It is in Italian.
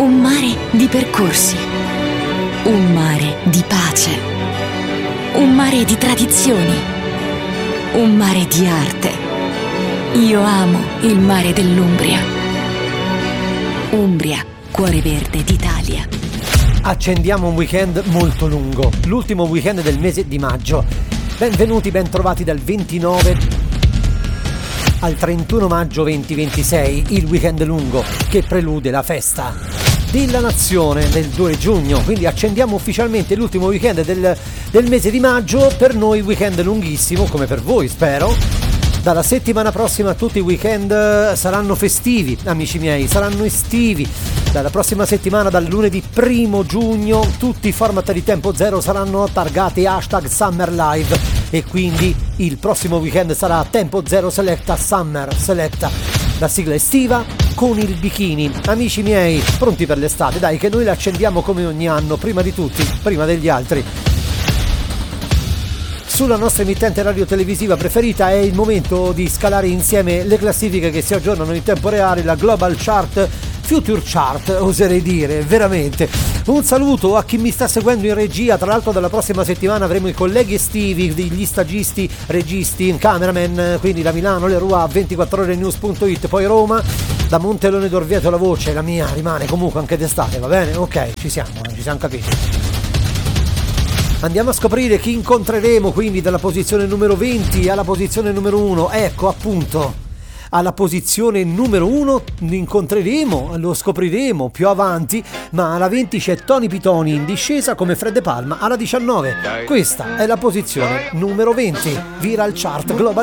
Un mare di percorsi, un mare di pace, un mare di tradizioni, un mare di arte. Io amo il mare dell'Umbria. Umbria, cuore verde d'Italia. Accendiamo un weekend molto lungo, l'ultimo weekend del mese di maggio. Benvenuti, ben trovati dal 29 al 31 maggio 2026, il weekend lungo che prelude la festa della nazione del 2 giugno. Quindi accendiamo ufficialmente l'ultimo weekend del mese di maggio. Per noi weekend lunghissimo, come per voi spero. Dalla settimana prossima tutti i weekend saranno festivi, amici miei, saranno estivi. Dalla prossima settimana, dal lunedì 1 giugno, tutti i format di Tempo Zero saranno targati #SummerLive e quindi il prossimo weekend sarà Tempo Zero Selecta Summer Selecta, la sigla estiva con il bikini. Amici miei, pronti per l'estate? Dai, che noi la accendiamo come ogni anno, prima di tutti, prima degli altri. Sulla nostra emittente radio-televisiva preferita è il momento di scalare insieme le classifiche che si aggiornano in tempo reale, la Global Chart, Future Chart, oserei dire, veramente. Un saluto a chi mi sta seguendo in regia. Tra l'altro dalla prossima settimana avremo i colleghi estivi, gli stagisti, registi, cameraman, quindi da Milano, Leroy, 24orenews.it, poi Roma, da Montelone d'Orvieto la voce, la mia, rimane comunque anche d'estate, va bene? Ok, ci siamo capiti. Andiamo a scoprire chi incontreremo quindi dalla posizione numero 20 alla posizione numero 1. Ecco appunto, alla posizione numero 1 lo scopriremo più avanti, ma alla 20 c'è Tony Pitoni in discesa come Fred De Palma alla 19. Questa è la posizione numero 20, Viral Chart Global